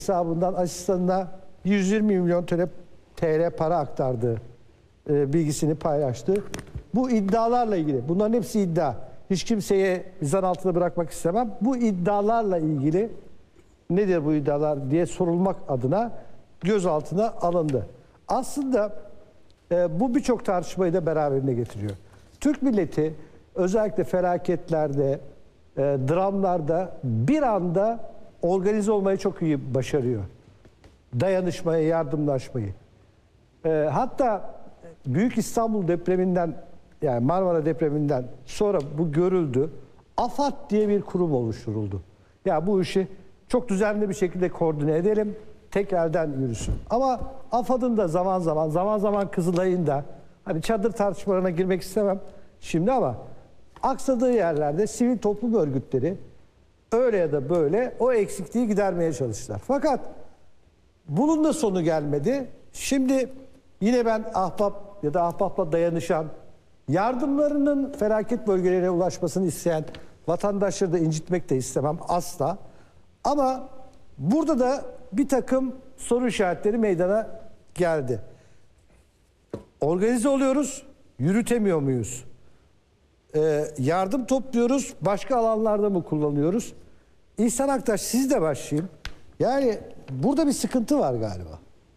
hesabından asistanına 120 milyon TL para aktardığı bilgisini paylaştı. Bu iddialarla ilgili, bunların hepsi iddia. Hiç kimseye zan altında bırakmak istemem. Bu iddialarla ilgili nedir bu iddialar diye sorulmak adına gözaltına alındı. Aslında bu birçok tartışmayı da beraberinde getiriyor. Türk milleti özellikle felaketlerde, dramlarda bir anda organize olmayı çok iyi başarıyor. Dayanışmayı, yardımlaşmayı. Hatta Büyük İstanbul depreminden, yani Marmara depreminden sonra bu görüldü. AFAD diye bir kurum oluşturuldu. Ya bu işi çok düzenli bir şekilde koordine edelim, tek elden yürüsün. Ama AFAD'ın da zaman zaman Kızılay'ın da, hani çadır tartışmalarına girmek istemem şimdi ama aksadığı yerlerde sivil toplum örgütleri öyle ya da böyle o eksikliği gidermeye çalıştılar. Fakat bunun da sonu gelmedi. Şimdi yine ben Ahbap ya da Ahbap'la dayanışan, yardımlarının felaket bölgelerine ulaşmasını isteyen vatandaşları da incitmek de istemem asla. Ama burada da bir takım soru işaretleri meydana geldi. Organize oluyoruz, yürütemiyor muyuz? Yardım topluyoruz, başka alanlarda mı kullanıyoruz? İhsan Aktaş, siz de başlayayım. Yani burada bir sıkıntı var galiba.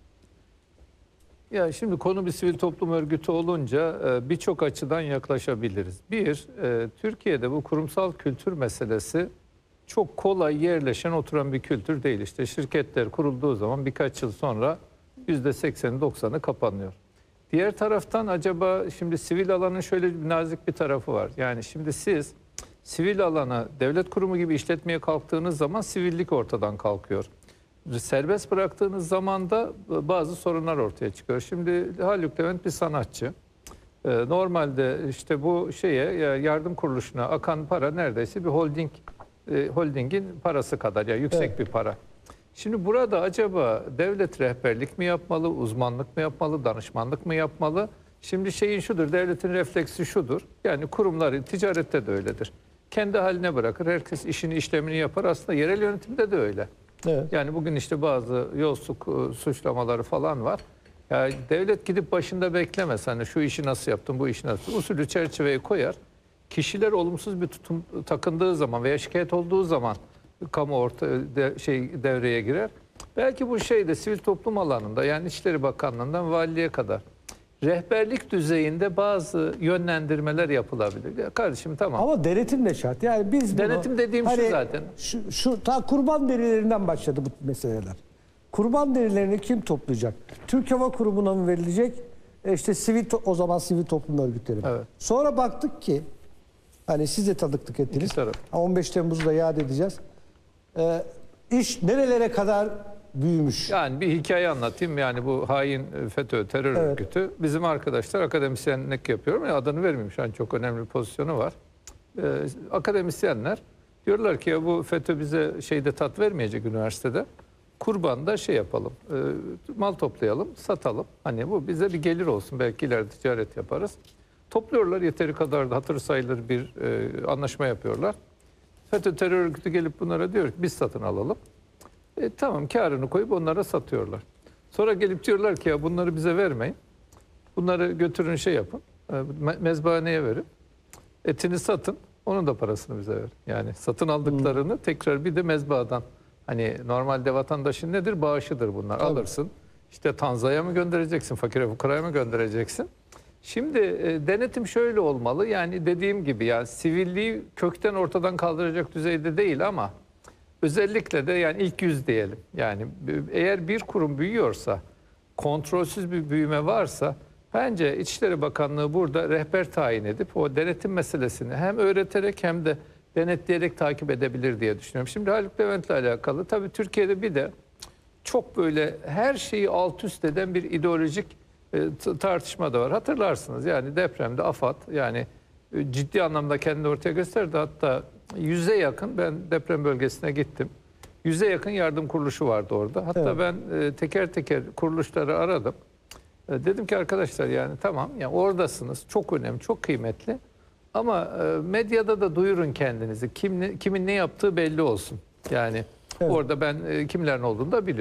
Ya şimdi konu bir sivil toplum örgütü olunca birçok açıdan yaklaşabiliriz. Bir, Türkiye'de bu kurumsal kültür meselesi çok kolay yerleşen, oturan bir kültür değil. İşte şirketler kurulduğu zaman birkaç yıl sonra %80'i 90'ı kapanıyor. Diğer taraftan acaba şimdi sivil alanın şöyle bir nazik bir tarafı var. Yani şimdi siz sivil alana devlet kurumu gibi işletmeye kalktığınız zaman sivillik ortadan kalkıyor. Serbest bıraktığınız zaman da bazı sorunlar ortaya çıkıyor. Şimdi Haluk Levent bir sanatçı. Normalde işte bu yardım kuruluşuna akan para neredeyse bir holdingin parası kadar, yani yüksek Evet. bir para. Şimdi burada acaba devlet rehberlik mi yapmalı, uzmanlık mı yapmalı, danışmanlık mı yapmalı? Şimdi şeyin şudur, devletin refleksi şudur. Yani kurumların, ticarette de öyledir. Kendi haline bırakır, herkes işini işlemini yapar. Aslında yerel yönetimde de öyle. Evet. Yani bugün işte bazı yolsuzluk suçlamaları falan var. Yani devlet gidip başında beklemez. Hani şu işi nasıl yaptın, bu işi nasıl? Usulü çerçeveye koyar. Kişiler olumsuz bir tutum takındığı zaman veya şikayet olduğu zaman kamu devreye girer. Belki bu şeyde sivil toplum alanında, yani İçişleri Bakanlığı'ndan valiliğe kadar rehberlik düzeyinde bazı yönlendirmeler yapılabilir. Ya kardeşim tamam. Ama denetim de şart. Yani biz Denetim bunu, dediğim şu zaten. Ta kurban derilerinden başladı bu meseleler. Kurban derilerini kim toplayacak? Türk Hava Kurumu'na mı verilecek? İşte o zaman sivil toplum örgütleri. Evet. Sonra baktık ki, hani siz de tanıklık ettiniz. 15 Temmuz'da yad edeceğiz. İş nerelere kadar büyümüş? Yani bir hikaye anlatayım. Yani bu hain FETÖ terör örgütü. Bizim arkadaşlar akademisyenlik yapıyor. Adını vermeyeyim, şu an çok önemli bir pozisyonu var. Akademisyenler diyorlar ki ya bu FETÖ bize tat vermeyecek üniversitede. Kurbanda yapalım. Mal toplayalım, satalım. Hani bu bize bir gelir olsun. Belki ileride ticaret yaparız. Topluyorlar, yeteri kadar da hatır sayılır bir anlaşma yapıyorlar. FETÖ terör örgütü gelip bunlara diyor ki biz satın alalım. Tamam, karını koyup onlara satıyorlar. Sonra gelip diyorlar ki ya bunları bize vermeyin. Bunları götürün yapın. Mezbahaneye verin. Etini satın. Onun da parasını bize verin. Yani satın aldıklarını tekrar bir de mezbahadan. Hani normalde vatandaşın nedir? Bağışıdır bunlar. Tabii. Alırsın. İşte Tanza'ya mı göndereceksin? Fakire fukaraya mı göndereceksin? Şimdi denetim şöyle olmalı. Yani dediğim gibi ya sivilliği kökten ortadan kaldıracak düzeyde değil ama özellikle de yani ilk 100 diyelim. Yani eğer bir kurum büyüyorsa, kontrolsüz bir büyüme varsa bence İçişleri Bakanlığı burada rehber tayin edip o denetim meselesini hem öğreterek hem de denetleyerek takip edebilir diye düşünüyorum. Şimdi Haluk Levent'le alakalı tabii Türkiye'de bir de çok böyle her şeyi alt üst eden bir ideolojik tartışma da var. Hatırlarsınız yani depremde AFAD yani ciddi anlamda kendini ortaya gösterdi. Hatta 100'e yakın, ben deprem bölgesine gittim. 100'e yakın yardım kuruluşu vardı orada. Hatta ben teker teker kuruluşları aradım. Dedim ki arkadaşlar yani tamam yani oradasınız. Çok önemli, çok kıymetli. Ama medyada da duyurun kendinizi. Kimin ne yaptığı belli olsun. Yani orada ben kimlerin olduğunu da biliyorum.